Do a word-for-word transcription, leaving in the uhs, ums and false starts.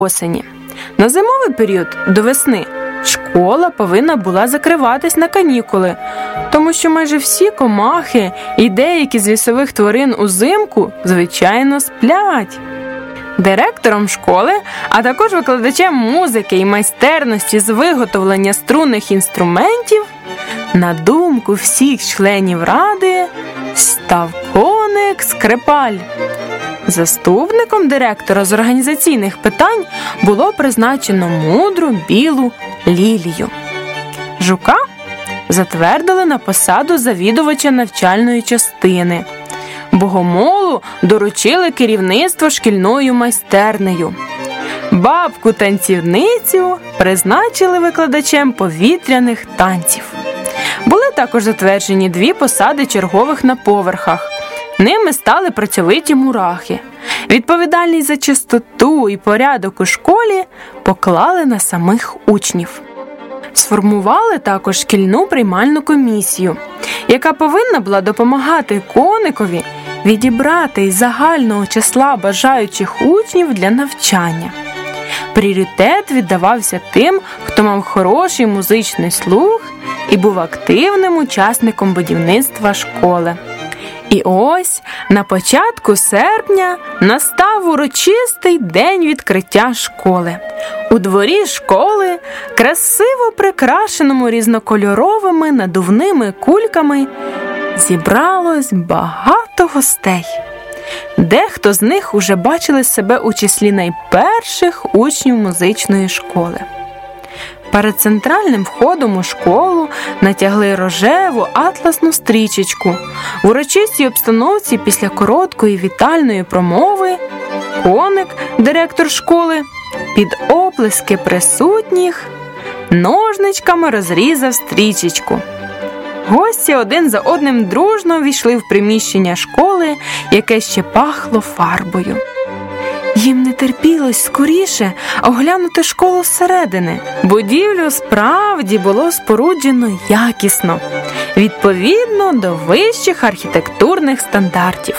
осені. На зимовий період, до весни, школа повинна була закриватись на канікули, тому що майже всі комахи і деякі з лісових тварин узимку, звичайно, сплять. Директором школи, а також викладачем музики і майстерності з виготовлення струнних інструментів, на думку всіх членів ради, став коник Скрипаль. Заступником директора з організаційних питань було призначено мудру білу Лілію. Жука затвердили на посаду завідувача навчальної частини. Богомолу доручили керівництво шкільною майстернею. Бабку-танцівницю призначили викладачем повітряних танців. Були також затверджені дві посади чергових на поверхах. Ними стали працьовиті мурахи. Відповідальність за чистоту і порядок у школі поклали на самих учнів. Сформували також шкільну приймальну комісію, яка повинна була допомагати коникові відібрати із загального числа бажаючих учнів для навчання. Пріоритет віддавався тим, хто мав хороший музичний слух і був активним учасником будівництва школи. І ось на початку серпня настав урочистий день відкриття школи. У дворі школи, красиво прикрашеному різнокольоровими надувними кульками, зібралось багато гостей. Дехто з них уже бачили себе у числі найперших учнів музичної школи. Перед центральним входом у школу натягли рожеву атласну стрічечку. В урочистій обстановці після короткої вітальної промови коник, директор школи, під оплески присутніх ножничками розрізав стрічечку. Гості один за одним дружно війшли в приміщення школи, яке ще пахло фарбою. Їм не терпілось скоріше оглянути школу зсередини. Будівлю справді було споруджено якісно, відповідно до вищих архітектурних стандартів.